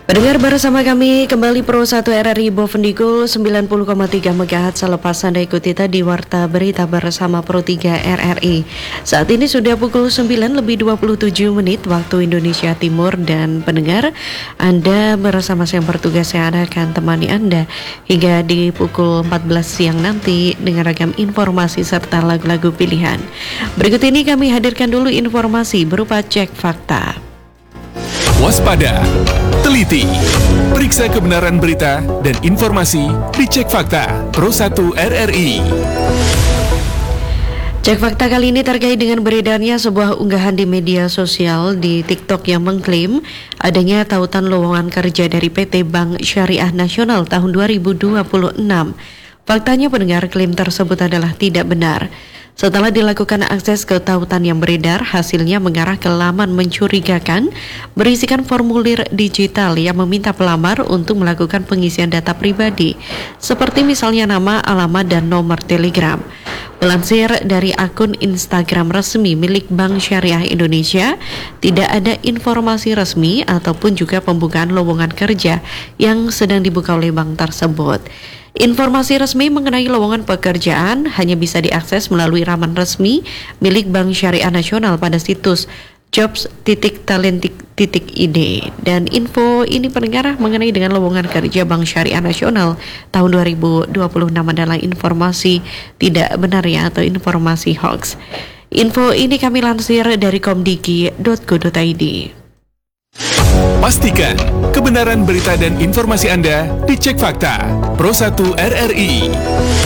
Pendengar bersama kami kembali Pro 1 RRI Bovendigul 90,3 MHz. Selepas Anda ikuti tadi Warta Berita bersama Pro 3 RRI. Saat ini sudah pukul 9:27 waktu Indonesia Timur. Dan pendengar, Anda bersama saya yang bertugas, saya akan temani Anda hingga di pukul 14 siang nanti dengan ragam informasi serta lagu-lagu pilihan. Berikut ini kami hadirkan dulu informasi berupa cek fakta. Waspada, teliti, periksa kebenaran berita dan informasi di Cek Fakta Pro 1 RRI. Cek fakta kali ini terkait dengan beredarnya sebuah unggahan di media sosial di TikTok yang mengklaim adanya tautan lowongan kerja dari PT Bank Syariah Nasional tahun 2026. Faktanya pendengar, klaim tersebut adalah tidak benar. Setelah dilakukan akses ke tautan yang beredar, hasilnya mengarah ke laman mencurigakan berisikan formulir digital yang meminta pelamar untuk melakukan pengisian data pribadi, seperti misalnya nama, alamat, dan nomor telegram. Melansir dari akun Instagram resmi milik Bank Syariah Indonesia, tidak ada informasi resmi ataupun juga pembukaan lowongan kerja yang sedang dibuka oleh bank tersebut. Informasi resmi mengenai lowongan pekerjaan hanya bisa diakses melalui laman resmi milik Bank Syariah Nasional pada situs jobs.talent.id. Dan info ini pendengar mengenai dengan lowongan kerja Bank Syariah Nasional tahun 2026 adalah informasi tidak benar ya, atau informasi hoax. Info ini kami lansir dari komdiki.go.id. Pastikan kebenaran berita dan informasi Anda di Cek Fakta Pro 1 RRI.